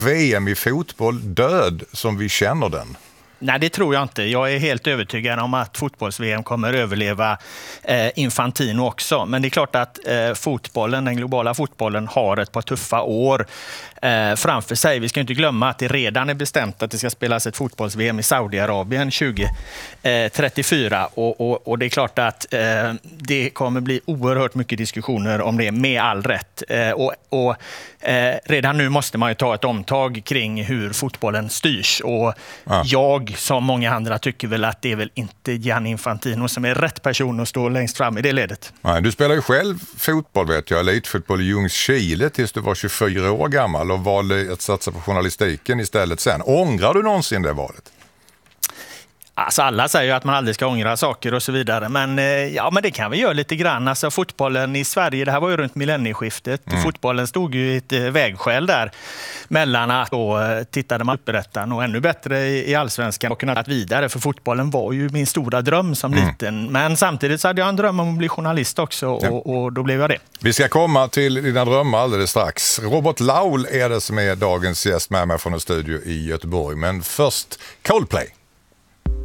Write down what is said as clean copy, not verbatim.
VM i fotboll död som vi känner den? Nej, det tror jag inte. Jag är helt övertygad om att fotbolls-VM kommer överleva Infantino också. Men det är klart att fotbollen, den globala fotbollen, har ett par tuffa år framför sig. Vi ska inte glömma att det redan är bestämt att det ska spelas ett fotbolls-VM i Saudiarabien 2034. Och det är klart att det kommer bli oerhört mycket diskussioner om det, med all rätt. Redan nu måste man ju ta ett omtag kring hur fotbollen styrs. Och jag, som många andra, tycker väl att det är väl inte Gianni Infantino som är rätt person att stå längst fram i det ledet. Nej, du spelar ju själv fotboll, vet jag, elitfotboll i Ljungskile tills du var 24 år gammal och valde att satsa på journalistiken istället sen. Ångrar du någonsin det valet? Alltså alla säger ju att man aldrig ska ångra saker och så vidare. Men det kan vi göra lite grann. Alltså fotbollen i Sverige, det här var ju runt millennieskiftet. Fotbollen stod ju i ett vägskäl där mellan att tittade man upprättan och ännu bättre i allsvenskan och kunnat vidare. För fotbollen var ju min stora dröm som liten. Men samtidigt så hade jag en dröm om att bli journalist också och då blev jag det. Vi ska komma till dina drömmar alldeles strax. Robert Laul är det som är dagens gäst med mig från en studio i Göteborg. Men först Coldplay.